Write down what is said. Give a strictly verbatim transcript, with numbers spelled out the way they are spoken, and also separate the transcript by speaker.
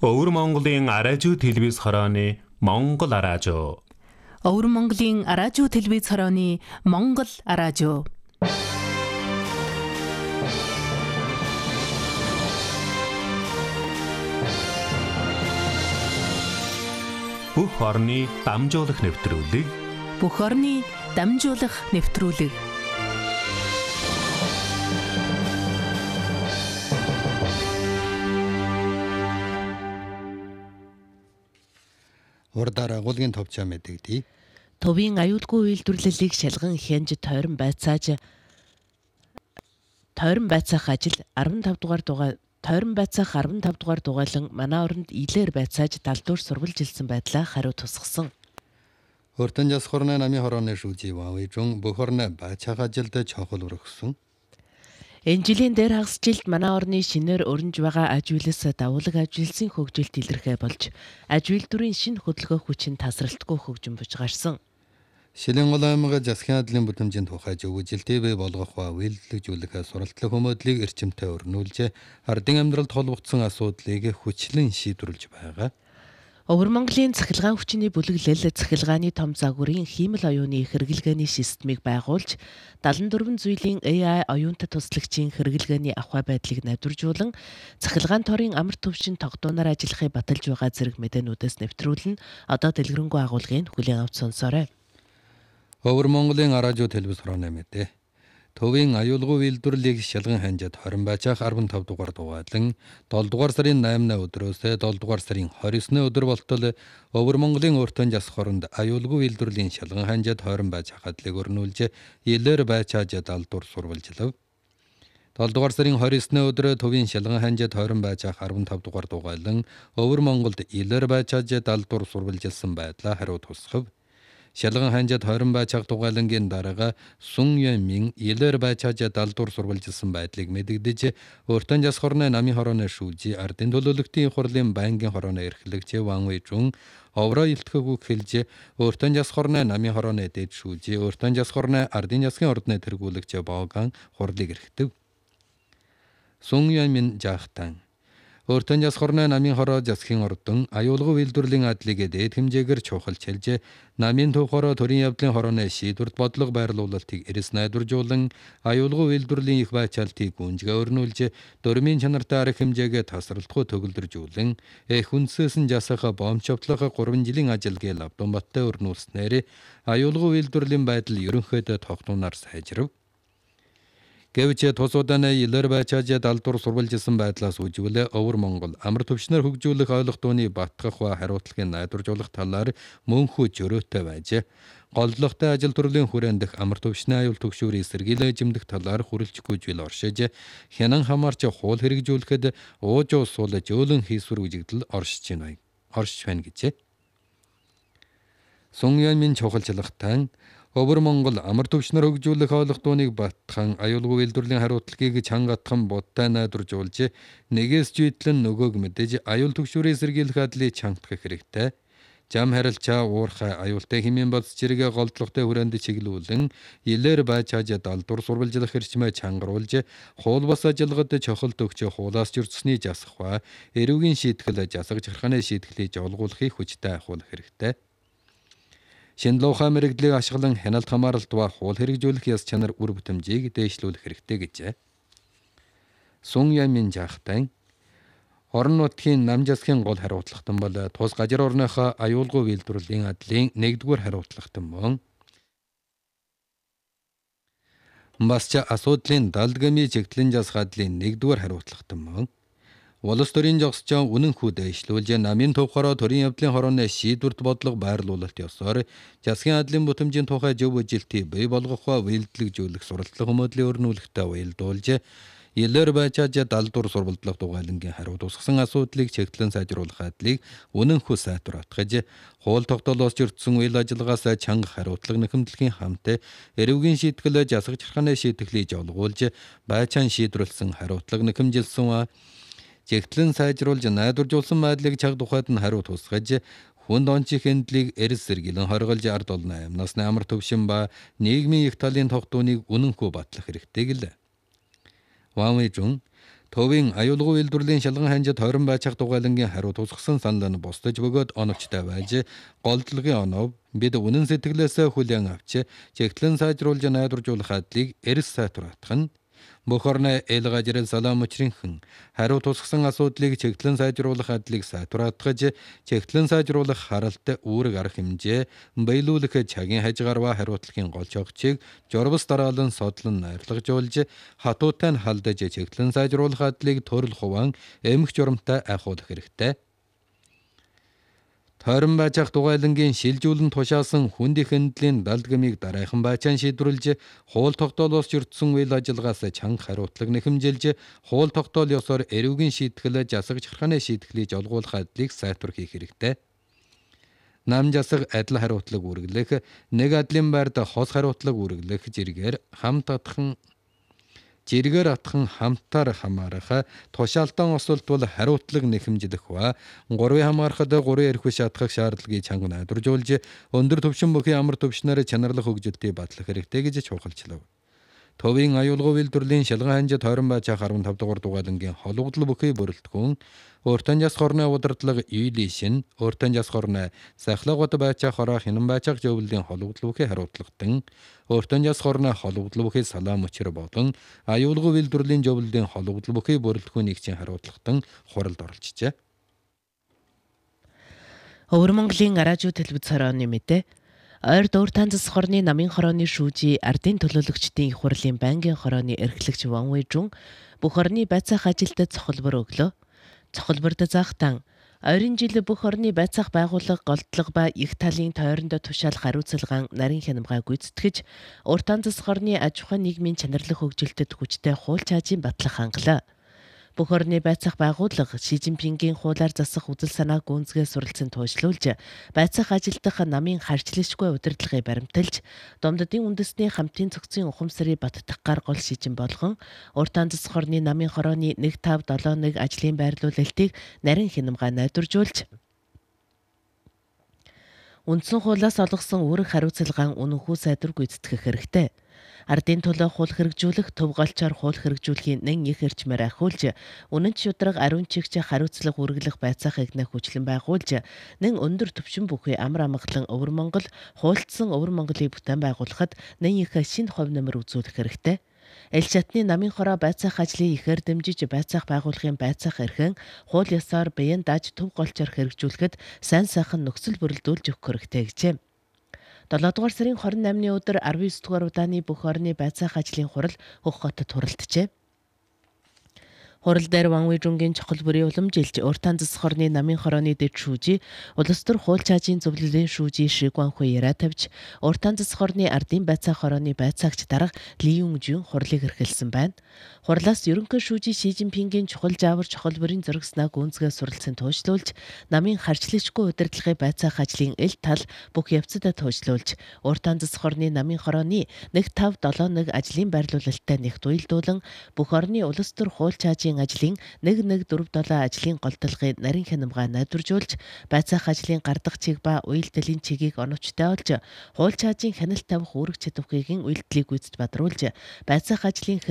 Speaker 1: Өвөр Монголын араажуу телевиз хорооны Монгол араажуу.
Speaker 2: Өвөр Монголын араажуу телевиз хорооны Монгол араажуу.
Speaker 1: Бүх орны дамжуулах нэвтрүүлэг.
Speaker 2: Бүх орны дамжуулах нэвтрүүлэг.
Speaker 3: Урдаар агуулгын товчоо мэдэгдээ.
Speaker 4: Төвийн аюулгүй үйлдвэрлэлийг шалган хянж тойрон байцааж тойрон байцаах ажил арван тавд дугаар дугаар тойрон байцаах арван тавд дугаар дугаалan манай оронд илээр байцааж далдуур сурвалжилсан байдлаа хариу тусгасан.
Speaker 3: Өртөн жас хорны намын хорооны шүүжи вавижун бүх орны байцаах ажилд чухал өргөсөн.
Speaker 4: Энэ жилийн дээр хагас жилд манай орны шинээр өрнж байгаа аж үйлс давуулаг аж үйлсийн хөгжилт илэрхээ болж аж үйлдвэрийн шинэ хөдөлгөөн хүчин тасралтгүй хөгжин буж гарсан.
Speaker 3: Шилэн гол аймаг засгийн хадлын бүтэмжийн тухай зөвлөлтөй бий болгох ба үйлдвэрлэжүүлэх суралтлах хүмүүдлийг эрчимтэй өрнүүлж ардын амьдралд холбогдсон асуудлыг хүчлэн шийдвэрлэж байгаа.
Speaker 4: Өвөр Монголын цахилгаан хүчний бүлэглэл цахилгааны том загварын хиймэл оюуны хэрэглгээний системийг байгуулж дадлан дөрвөн зүйлийн эй ай оюунтай туслагчийн хэрэглгээний ахуй байдлыг найдваржуулан цахилгаан торын амар төвшин тогтооноор ажиллахыг баталж байгаа зэрэг мэдээнүүдээс нэвтрүүлэн одоо дэлгэрэнгүй агуулгын хүлээн авч сонсоорой.
Speaker 3: Өвөр Монголын араажуу телевиз хорооны мэдээ. Төвийн аюулгүй үйлдвэрлэлийг шалган хянжаад хорин байцаах арван тавд дугаар дугаалan долоо дугаар сарын наймны өдрөөс долоо дугаар сарын хорин есний өдөр болтол Өвөр Монголын өртөн жас хоронд аюулгүй үйлдвэрлэлийн шалган хянжаад хорин байцаах хадлыг өрнүүлж илээр байцааж далдуур сурвалжлав. долоо дугаар сарын хорин есний өдөр төвийн шалган хянжаад хорин байцаах арван тавд дугаар дугаалan Өвөр Монголд илээр байцааж далдуур сурвалжилсан байдлаа хариу тусгав. Шалган хянжаад хорин байцаах дугаалангийн дараага Сун Ямин илээр байцааж далдуур сурвалжилсан байдлыг мэдэгдэж өртөн жас хорны намын хорооны шүүжи ардын төлөөлөгчдийн хурлын байнгын хорооны эрхлэгч Ван Вэжун овроо илтгэхүйг хэлж өртөн жас хорны намын хорооны дэд шүүжи өртөн жас хорны ардын засгийн ордны тэргүүлэгч Боган хурлыг эрхтэв. Сун Ямин жаахтан Өртөн жас хорны намын хороо засгийн ордон аюулгүй үйлдвэрлэлийн адлыг дээд хэмжээгээр чухалж хэлж намын төв хороо төрийн явдлын хорооны шийдвэрт бодлого байрлуулалтыг эрэс найдваржуулан аюулгүй үйлдвэрлэлийн их байцаалтыг гүнжгээ өрнүүлж дөрмийн чанартай арга хэмжээгээ тасралтгүй төгөлдржүүлэн эх хүнсээс нь жасах бомб човтлох гурван жилийн ажилгээ лавдумбаттай өрнүүлснээр аюулгүй үйлдвэрлэлийн байдал ерөнхийдөө тогтунаар сайжрав. Гэвч тусуудааны илээр байцааж далдуур сурвалжилсан байдлаас үжиглээ Өвөр Монгол амар төвчнөр хөгжүүлэх ойлгохтууны баттгах ба хариуцлагын найдваржуулах талаар мөнхөө зөрөөтэй байж голдлоготой ажил төрлийн хүрэндх амар төвчний аюул төгшүүрийн сэргийлээ жимдэх талаар хүрэлж гүйжил оршиж хянан хамаарч хуул хэрэгжүүлэхэд ууж уусуул жөөлөн хийсвэр үжигдэл оршиж байна. Оршиж байна гэжээ. Сун Ямин чухалчлахтан Өвөр Монгол амар төвчнөр хөгжүүлэх ойлгохтууныг баттхан аюулгүй үйлдвэрлэлийн хариуцлагыг чангатхан будтай найдваржуулж нэгээс жийтлэн нөгөөг мэдээж аюул төгшүүрийн сэргийлэх адлыг чангатах хэрэгтэй. Жам харилцаа уурхай аюултай хэмээн бодс зэрэгэ голдлоготой хүрээнд чиглүүлэн илээр байцааж далдуур сурвалжлах эрчмээ чангаруулж хуул бас ажилгад чухал төгч хуулаас жүрцсний жасах ба эрүүгийн шийтгэл жасах захиргааны шийтгэлийг олгуулахыг хүчтэй ахуулах хэрэгтэй. Шинэлуухай мэрэгдлийг ашиглан хяналт хамааралт ба хуул хэрэгжүүлэх яс чанар үр бүтэмжийг дээшлүүлэх хэрэгтэй гэжээ. Сун Ямин жаахтай орон нутгийн нам засгийн гол хариуцлагатан бол тус гажир орныхоо аюулгүй үйлдвэрлэлийн адлын нэгдүгээр хариуцлагатан мөн бас ч асуудлын далдгамын чиглэлэн жас хадлын нэгдүгээр хариуцлагатан мөн Улс төрийн жогсчоо үнэн хүү дэвшлүүлж намын төв хороо төрийн явдлын хорооны шийдвэрт бодлого байрлуулалт ёсоор засгийн хадлын бүтэмжийн тухай зөв үжилтийг бий болгох ба үйлдвэрлэжүүлэх суралцлага хүмүүдлийн өрнүүлэхтэй уялдуулж илээр байцааж далдуур сурвалжлах дугаалангийн хариу тусгасан асуудлыг чиглэн сайжруулах хадлыг үнэн хүү сайтар атгаж хуул тогтоолоос жүрдсэн үйл ажиллагаас чанга хариуцлага нэхэмдлэхийн хамт эрүүгийн шийтгэл засаг захиргааны шийтгэлийг олгуулж байцаан шийдвэрлсэн хариуцлага нэхэмжилсэн ба чиглэн сайжруулж найдваржуулсан байдлыг чаг тухайд нь хариу тусгаж хүнд онцгийн хэндлийг эрс сэргийлэн хориголж ард олон аим насны амар төвшин ба нийгмийн их талын тогтооныг үнэн хүү батлах хэрэгтэй гэлээ. Ван Вэжун Төвийн аюулгүй үйлдвэрлэлийн шалган ханжид тойрон байцаах дугайлангийн хариу тусгасан санал нь бусдаж бөгөөд оновчтой байж голдлогын онов бид үнэн сэтгэлээсээ хүлээн авч чигтлэн сайжруулж найдваржуулах хадлыг эрс сайтруулах нь бүх орны элгажрэл салам учрынхан хариу тусгасан асуудлыг чигтлэн сайжруулах хадлыг сайтруулах чигтлэн сайжруулах харалт үүрэг арга хэмжээ баялуулах цагийн хажгарва хариуцлагын гол чогчийг журвас дараалан содлон найрлагжуулж хатуутай нь халдаж чигтлэн сайжруулах хадлыг төрөл хуваан эмх журамтай айхуулах хэрэгтэй. Тойрон байцаах дугайлангийн шилжүүлэн тушаасан хүндих хандлийн далдгамыг дараахан байцаан шийдвэрлэж хууль тогтоолоос жирдсэн үйл ажиллагаас чанга хариуцлага нэхэмжилж хууль тогтоол ёсоор эрүүгийн шийтгэл засаг чархааны шийтгэлийг олгуулах хадлыг сайтвар хийх хэрэгтэй. Нам засаг адил хариуцлага үргэлэх нэг адлын байрд хос хариуцлага үргэлэх зэргээр хамт атхан Жиргээр атхан хамтаар хамаарах тушаалтан осолт бол хариуцлага нэхэмжлэх ба гурвын хамаарахад гурвын эрх шатгах шаардлагыг чанга найдваржуулж өндөр түвшин бүхий амар түвшнээр чанарлах хөгжилтийг батлах хэрэгтэй гэж чухалчлав. Төвийн аюулгүй үйлдвэрлэлийн шалган ханжид тойрон байцаах арван тав дугаар дугайлангийн холбогдол бүхий бүрэлдэхүүн Өөртөн жас хорны удирдлага юйлишин өөртөн жас хорны сахлагууд байцаах хороо хинэн байцаах зөвлөлийн холбогдол бүхий хариуцлагатан өөртөн жас хорны холбогдол бүхий салаам учир болон аюулгүй үйлдвэрлэлийн зөвлөлийн холбогдол бүхий бүрэлдэхүүнийг чинь хариуцлагатан хуралд оролцжээ.
Speaker 4: Өвөр Монголын радио телевиз хорооны мэдээ ойр дуур танзас хорны намын хорооны шүүжи ардын төлөөлөгчдийн их хурлын байнгын хорооны эрхлэгч Ван Вэжун бүх орны байцаах ажилдад цохилбор өглөө. Цохилборд заахтан ойрын жил бүх орны байцаах байгууллага голдлого ба их талын тойрондоо тушаалах хариуцлагаан нарийн хянамгай гүйцэтгэж уур танзас хорны аж ахуйн нийгмийн чанарлах хөгжилтөд хүчтэй хууль чаажийн батлах хангалаа. Бүх орны байцаах байгууллага Ши Жинпингийн хуулиар засах үзэл санааг гүнзгий суралцсан туйлшруулж байцаах ажилдах намын харьцлагчгүй удирдлагыг баримталж Домдодын үндэсний хамтын цогцын ухамсарыг баттахгаар гол шижин болгон уур танзас хорны намын хорооны нэг тав долоо нэг ажлын байрлуулалтыг нарийн хянамгай найдваржуулж үндсэн хуулиас олгосон үүрэг хариуцлагаан үнэнхүү сайдвар гүйцэтгэх хэрэгтэй. Ардын төлөө хууль хэрэгжүүлэх төв голчоор хууль хэрэгжүүлэхийн нэн их эрчмээр ахиулж үнэн шударга ариун чигч хариуцлага үргэлэх байцаах игнэ хүчлэн байгуулж нэн өндөр түвшин бүхий амар амгалан Өвөр Монгол хуульдсан Өвөр Монголыг бүтээн байгуулахад нэн их шинэ хувь нэмэр үзүүлэх хэрэгтэй. Эл шатны намын хороо байцаах ажлыг ихээр дэмжиж байцаах байгууллагын байцаах эрхэн хууль ёсоор биеэн дааж төв голчоор хэрэгжүүлэхэд сайн сайхан нөхцөл бүрэлдүүлж өгөх хэрэгтэй гэжээ. долоодугаар сарын хорин наймны өдөр арван ёс дугаар удааны бүх орны байцаах ажлын хурал Хөх хотод хуралджээ. Хурал дээр Ван Вэжунгийн чухал бүрийн уламжилж уур танзас хорны намын хорооны дэд шүүжи улс төр хууль чаажийн зөвлөлийн шүүжи Ши Гуанхуй яриа тавьж уур танзас хорны ардын байцаах хорооны байцаагч дарга Ли Юнжун хурлыг эрхэлсэн байна. Хурлаас ерөнхий шүүжи Ши Жинпингийн чухал жаавар чухал бүрийн зөргснаа гүнзгий суралцсан туйшлуулж намын харьцлагчгүй удирдлагын байцаах ажлын эл тал бүх явцад туйшлуулж уур танзас хорны намын хорооны нэг тав долоо нэг ажлын байрлуулалттай нэгт уялдуулан бүх орны улс төр хууль чаажийн ажлын нэг нэг дөрв долоо ажлын голдолгыг нарийн хянамгай найдваржуулж байцаах ажлын гардах чиг ба уялдлын чигийг оновчтой олж хууль чаажийн хяналт тавих үүрэг чадварыг уялдлыг гүйцэд бадруулж байцаах ажлын